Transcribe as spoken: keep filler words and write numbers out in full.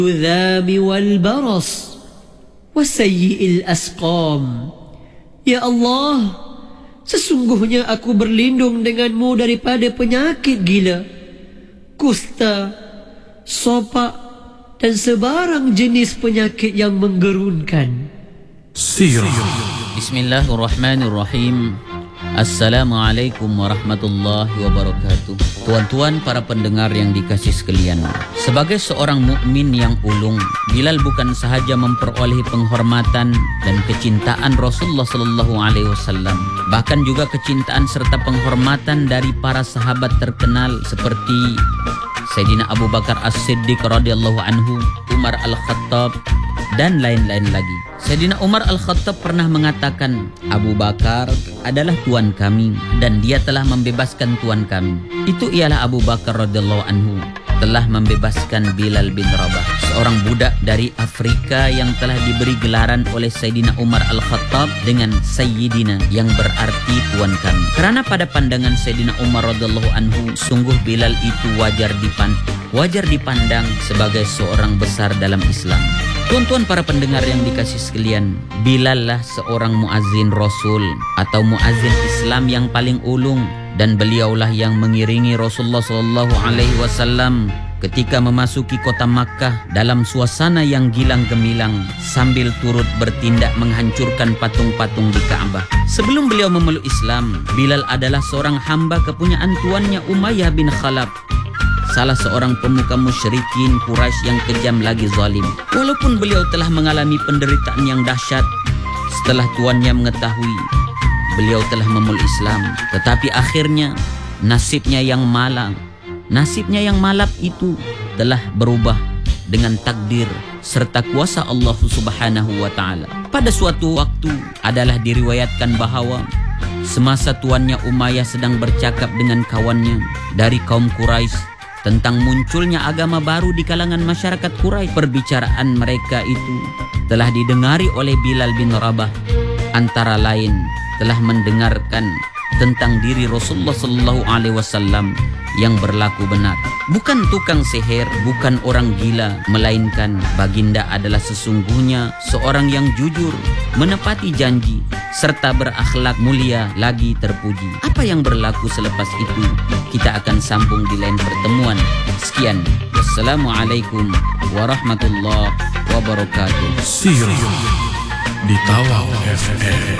الذاب والبرص وسيء الأسقام. Ya Allah, sesungguhnya aku berlindung denganmu daripada penyakit gila, kusta, sopak dan sebarang jenis penyakit yang menggerunkan. Sirah. Bismillahirrahmanirrahim. Assalamualaikum warahmatullahi wabarakatuh. Tuan-tuan para pendengar yang dikasihi sekalian, sebagai seorang mukmin yang ulung, Bilal bukan sahaja memperoleh penghormatan dan kecintaan Rasulullah sallallahu alaihi wasallam, bahkan juga kecintaan serta penghormatan dari para sahabat terkenal seperti Sayyidina Abu Bakar As-Siddiq radhiyallahu anhu, Umar Al-Khattab dan lain-lain lagi. Sayyidina Umar Al-Khattab pernah mengatakan, Abu Bakar adalah tuan kami dan dia telah membebaskan tuan kami. Itu ialah Abu Bakar radhiyallahu anhu telah membebaskan Bilal bin Rabah, seorang budak dari Afrika yang telah diberi gelaran oleh Sayyidina Umar Al-Khattab dengan Sayyidina, yang berarti tuan kami. Kerana pada pandangan Sayyidina Umar radhiyallahu anhu, sungguh Bilal itu wajar dipan wajar dipandang sebagai seorang besar dalam Islam. Tuan-tuan para pendengar yang dikasihi sekalian, Bilal lah seorang muazzin Rasul atau muazzin Islam yang paling ulung, dan beliaulah yang mengiringi Rasulullah sallallahu alaihi wasallam ketika memasuki kota Makkah dalam suasana yang gilang gemilang sambil turut bertindak menghancurkan patung-patung di Ka'bah. Sebelum beliau memeluk Islam, Bilal adalah seorang hamba kepunyaan tuannya Umayyah bin Khalaf, salah seorang pemuka musyrikin Quraisy yang kejam lagi zalim. Walaupun beliau telah mengalami penderitaan yang dahsyat setelah tuannya mengetahui beliau telah memeluk Islam, tetapi akhirnya nasibnya yang malang, nasibnya yang malap itu telah berubah dengan takdir serta kuasa Allah Subhanahu wa taala. Pada suatu waktu adalah diriwayatkan bahawa semasa tuannya Umayyah sedang bercakap dengan kawannya dari kaum Quraisy tentang munculnya agama baru di kalangan masyarakat Quraisy, perbicaraan mereka itu telah didengari oleh Bilal bin Rabah. Antara lain telah mendengarkan tentang diri Rasulullah sallallahu alaihi wasallam yang berlaku benar. Bukan tukang sihir, bukan orang gila, melainkan baginda adalah sesungguhnya seorang yang jujur, menepati janji, serta berakhlak mulia lagi terpuji. Apa yang berlaku selepas itu kita akan sambung di lain pertemuan. Sekian, wassalamualaikum warahmatullahi wabarakatuh. Sirah di Tawau F M.